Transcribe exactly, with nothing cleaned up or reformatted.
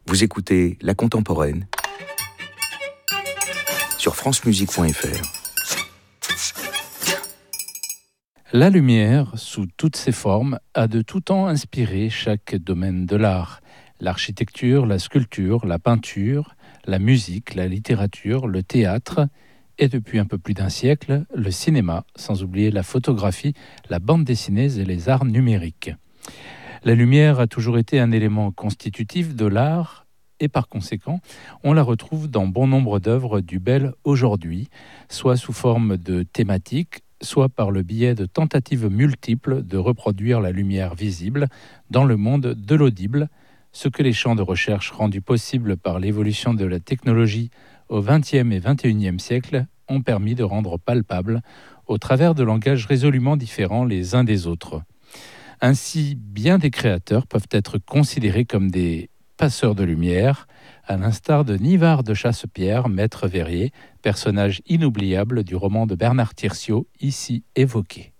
Vous écoutez La Contemporaine sur francemusique point f r. La lumière, sous toutes ses formes, a de tout temps inspiré chaque domaine de l'art. L'architecture, la sculpture, la peinture, la musique, la littérature, le théâtre et depuis un peu plus d'un siècle, le cinéma, sans oublier la photographie, la bande dessinée et les arts numériques. La lumière a toujours été un élément constitutif de l'art et par conséquent, on la retrouve dans bon nombre d'œuvres du bel aujourd'hui, soit sous forme de thématiques, soit par le biais de tentatives multiples de reproduire la lumière visible dans le monde de l'audible, ce que les champs de recherche rendus possibles par l'évolution de la technologie au vingtième et vingt et unième siècle ont permis de rendre palpable au travers de langages résolument différents les uns des autres. Ainsi, bien des créateurs peuvent être considérés comme des passeurs de lumière, à l'instar de Nivard de Chassepierre, maître verrier, personnage inoubliable du roman de Bernard Tirsiot, ici évoqué.